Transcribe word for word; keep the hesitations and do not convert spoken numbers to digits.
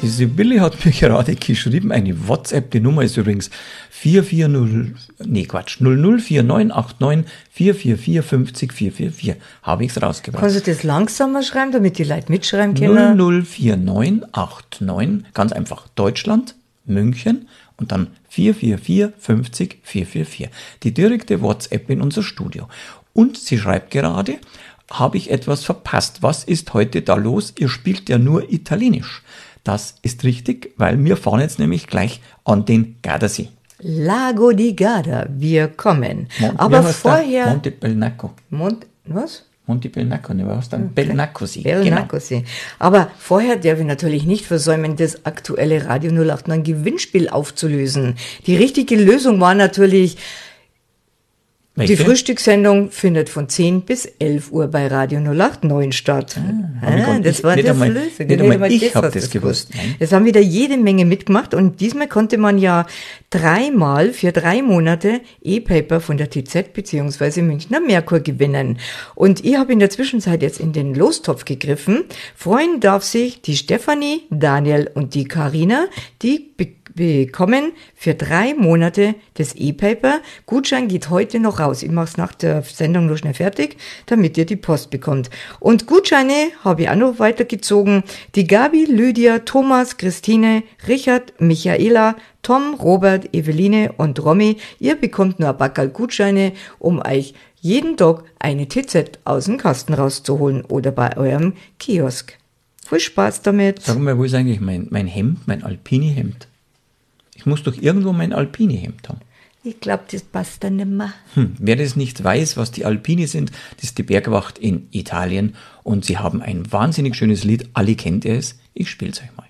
Die Sibylle hat mir gerade geschrieben, eine WhatsApp, die Nummer ist übrigens vier vier null, nee Quatsch, null null vier neun acht neun vier vier vier fünf null vier vier vier. Habe ich es rausgebracht. Kannst du das langsamer schreiben, damit die Leute mitschreiben können? null null vier neun acht neun, ganz einfach, Deutschland, München und dann vier vier vier fünf null vier vier vier. Die direkte WhatsApp in unser Studio. Und sie schreibt gerade, habe ich etwas verpasst? Was ist heute da los? Ihr spielt ja nur Italienisch. Das ist richtig, weil wir fahren jetzt nämlich gleich an den Gardasee. Lago di Garda, wir kommen. Mon- Aber wie heißt vorher... der? Monte Belnaco. Mont, was? Monte Belnaco, ne, was dann? Belnaco-See. Belnaco-See. Aber vorher darf ich natürlich nicht versäumen, das aktuelle Radio null acht neun Gewinnspiel aufzulösen. Die richtige Lösung war natürlich... Welche? Die Frühstückssendung findet von zehn bis elf Uhr bei Radio null acht neun statt. Ah, ah, das ich- war nicht das einmal- Lösung. nicht einmal einmal ich hab hast das du's gewusst. Nein. Es haben wieder jede Menge mitgemacht und diesmal konnte man ja dreimal für drei Monate E-Paper von der T Z bzw. Münchner Merkur gewinnen. Und ich habe in der Zwischenzeit jetzt in den Lostopf gegriffen. Freuen darf sich die Stefanie, Daniel und die Karina, die be- bekommen für drei Monate das E-Paper. Gutschein geht heute noch raus. Ich mache es nach der Sendung nur schnell fertig, damit ihr die Post bekommt. Und Gutscheine habe ich auch noch weitergezogen. Die Gabi, Lydia, Thomas, Christine, Richard, Michaela, Tom, Robert, Eveline und Romy. Ihr bekommt nur ein Backerl Gutscheine, um euch jeden Tag eine T Z aus dem Kasten rauszuholen oder bei eurem Kiosk. Viel Spaß damit. Sag mal, wo ist eigentlich mein, mein Hemd, mein Alpini-Hemd? Ich muss doch irgendwo mein Alpini-Hemd haben. Ich glaube, das passt dann nimmer. Hm, wer das nicht weiß, was die Alpini sind, das ist die Bergwacht in Italien und sie haben ein wahnsinnig schönes Lied. Alle kennt ihr es. Ich spiel's euch mal.